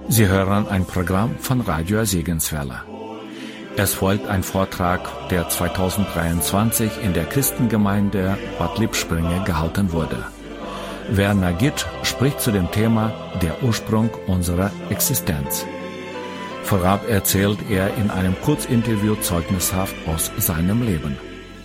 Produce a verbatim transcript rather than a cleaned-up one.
Sie hören ein Programm von Radio Segenswelle. Es folgt ein Vortrag, der zweitausenddreiundzwanzig in der Christengemeinde Bad Lippspringe gehalten wurde. Werner Gitt spricht zu dem Thema Der Ursprung unserer Existenz. Vorab erzählt er in einem Kurzinterview zeugnishaft aus seinem Leben.